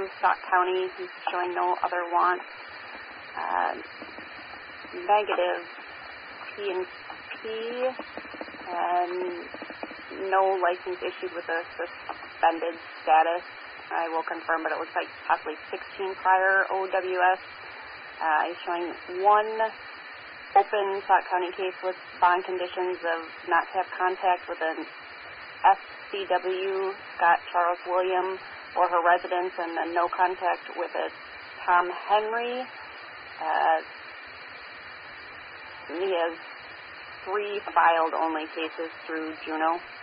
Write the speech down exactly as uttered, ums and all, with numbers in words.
Sauk County. He's showing no other wants. Uh, negative, P and P, and no license issued with a suspended status. I will confirm, but it looks like possibly sixteen prior O W S. Uh, he's showing one open Sauk County case with bond conditions of not to have contact with an S C W, Scott Charles William, or her residence, and then no contact with a Tom Henry. Uh, he has three filed only cases through Juneau.